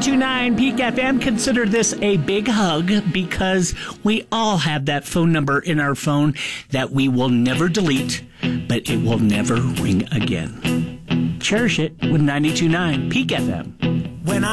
92.9 Peak FM. Consider this a big hug because we all have that phone number in our phone that we will never delete, but it will never ring again. Cherish it with 92.9 Peak FM. When I